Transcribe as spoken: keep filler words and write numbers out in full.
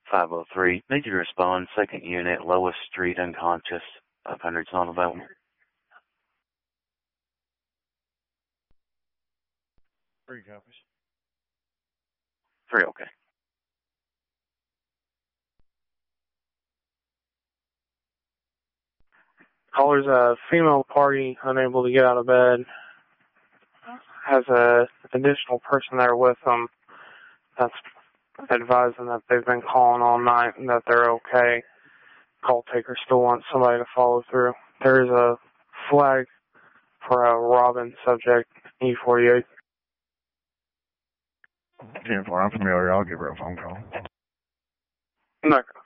five oh three. Need you to respond. Second unit, Lois Street, unconscious. five hundred on development. Three copies. Three, okay. Caller's a female party, unable to get out of bed. Has a additional person there with them that's advising that they've been calling all night and that they're okay. Call taker still wants somebody to follow through. There is a flag for a Robin subject, E forty-eight. ten four, I'm familiar. I'll give her a phone call. No.